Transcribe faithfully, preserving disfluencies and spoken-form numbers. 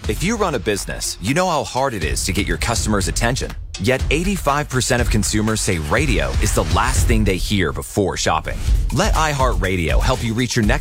If you run a business, you know how hard it is to get your customers' attention. Yet eighty-five percent of consumers say radio is the last thing they hear before shopping. Let iHeartRadio help you reach your next